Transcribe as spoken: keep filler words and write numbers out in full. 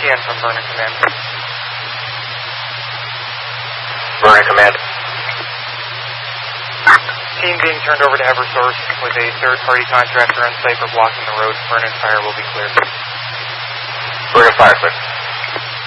Again from Vernon Command. Vernon Command. Team being turned over to Eversource with a third-party contractor on site for blocking the road. Vernon Fire will be cleared. Vernon Fire, clear.